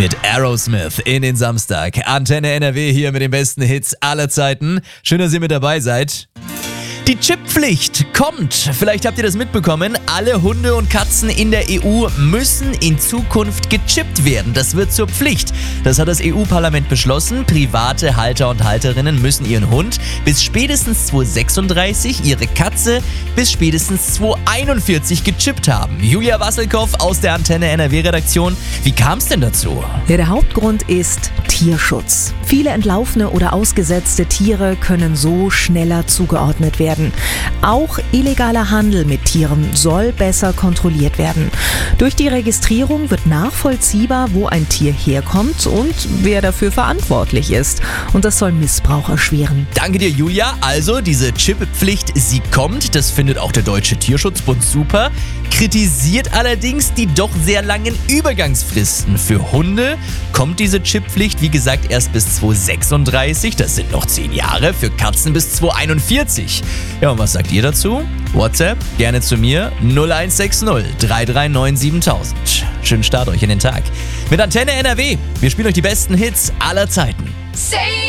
Mit Aerosmith in den Samstag. Antenne NRW hier mit den besten Hits aller Zeiten. Schön, dass ihr mit dabei seid. Die Chipppflicht kommt. Vielleicht habt ihr das mitbekommen. Alle Hunde und Katzen in der EU müssen in Zukunft gechippt werden. Das wird zur Pflicht. Das hat das EU-Parlament beschlossen. Private Halter und Halterinnen müssen ihren Hund bis spätestens 2036, ihre Katze bis spätestens 2041 gechippt haben. Julia Wasselkow aus der Antenne NRW-Redaktion. Wie kam es denn dazu? Ja, der Hauptgrund ist Tierschutz. Viele entlaufene oder ausgesetzte Tiere können so schneller zugeordnet werden. Auch illegaler Handel mit Tieren soll besser kontrolliert werden. Durch die Registrierung wird nachvollziehbar, wo ein Tier herkommt und wer dafür verantwortlich ist. Und das soll Missbrauch erschweren. Danke dir, Julia. Also, diese Chipppflicht, sie kommt. Das findet auch der Deutsche Tierschutzbund super. Kritisiert allerdings die doch sehr langen Übergangsfristen. Für Hunde kommt diese Chipppflicht, wie gesagt, erst bis 2036. Das sind noch 10 Jahre. Für Katzen bis 2041. Ja, und was sagt ihr dazu? WhatsApp, gerne zu mir, 0160 339 7000. Schönen Start euch in den Tag. Mit Antenne NRW. Wir spielen euch die besten Hits aller Zeiten. Say